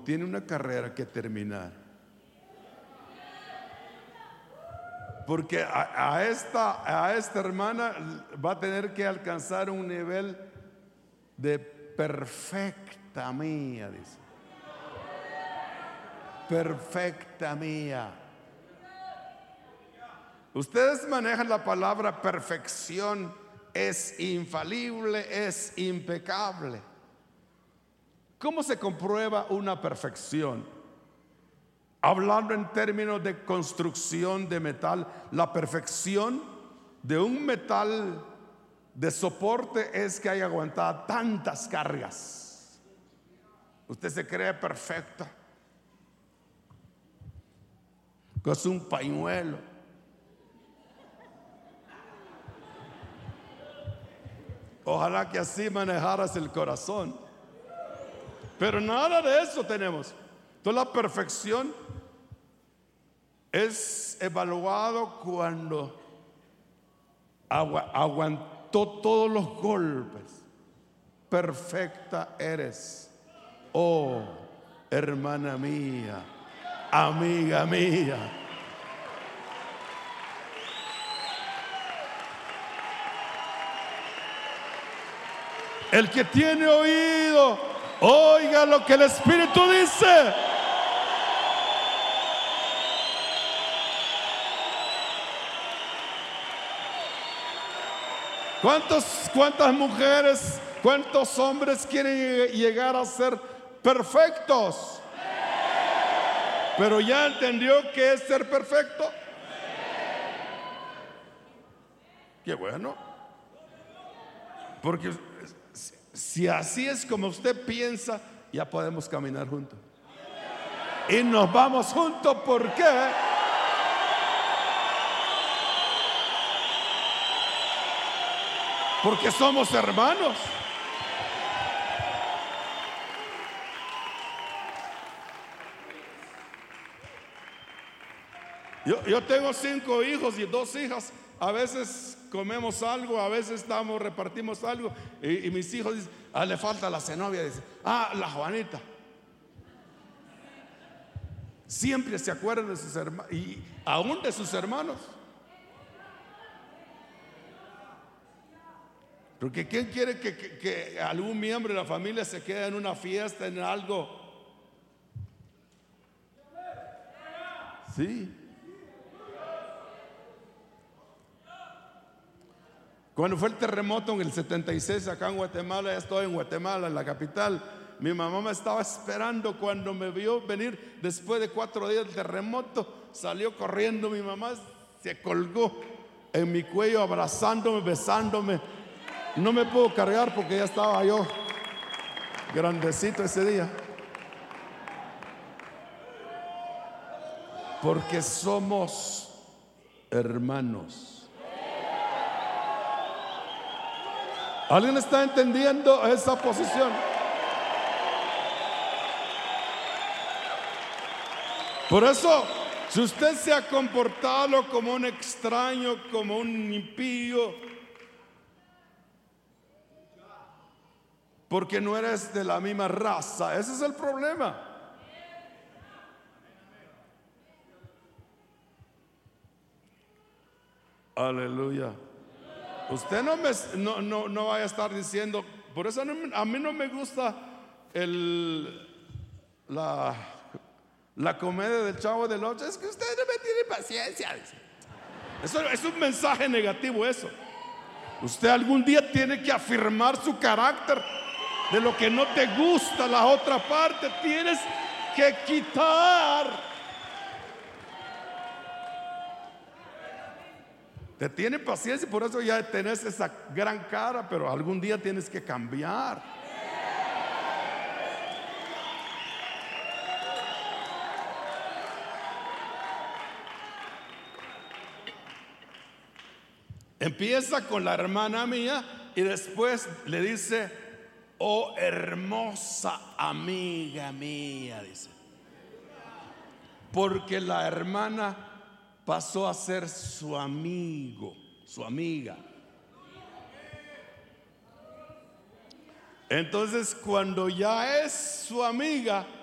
tiene una carrera que terminar. Porque a esta hermana va a tener que alcanzar un nivel de perfecta mía, dice. Perfecta mía. Ustedes manejan la palabra perfección, es infalible, es impecable. ¿Cómo se comprueba una perfección? Hablando en términos de construcción de metal, la perfección de un metal de soporte es que haya aguantado tantas cargas. Usted se cree perfecto, que es un pañuelo. Ojalá que así manejaras el corazón. Pero nada de eso tenemos. Entonces la perfección es evaluado cuando aguantó todos los golpes. Perfecta eres, oh hermana mía, amiga mía. El que tiene oído, oiga lo que el Espíritu dice. ¿Cuántas mujeres, cuántos hombres quieren llegar a ser perfectos? Pero ya entendió qué es ser perfecto. Qué bueno. Porque si así es como usted piensa, ya podemos caminar juntos. Y nos vamos juntos, ¿por qué? Porque somos hermanos. Yo tengo 5 hijos y 2 hijas. A veces comemos algo, a veces repartimos algo. Y mis hijos dicen, le falta la cenovia. Dice, la Juanita. Siempre se acuerdan de sus hermanos y aún de sus hermanos. Porque ¿quién quiere que algún miembro de la familia se quede en una fiesta, en algo? Sí. Cuando fue el terremoto en el 76 acá en Guatemala, ya estoy en Guatemala, en la capital. Mi mamá me estaba esperando cuando me vio venir después de 4 días del terremoto. Salió corriendo mi mamá, se colgó en mi cuello, abrazándome, besándome. No me puedo cargar porque ya estaba yo grandecito ese día. Porque somos hermanos. ¿Alguien está entendiendo esa posición? Por eso, si usted se ha comportado como un extraño, como un impío, porque no eres de la misma raza, ese es el problema. Aleluya. Usted no vaya a estar diciendo, por eso a mí no me gusta la comedia del Chavo del Ocho. Es que usted no me tiene paciencia. Eso es un mensaje negativo eso. Usted algún día tiene que afirmar su carácter. De lo que no te gusta la otra parte, tienes que quitar. Te tiene paciencia y por eso ya tenés esa gran cara, pero algún día tienes que cambiar. Empieza con la hermana mía y después le dice, oh hermosa amiga mía, dice. Porque la hermana pasó a ser su amigo, su amiga. Entonces, cuando ya es su amiga,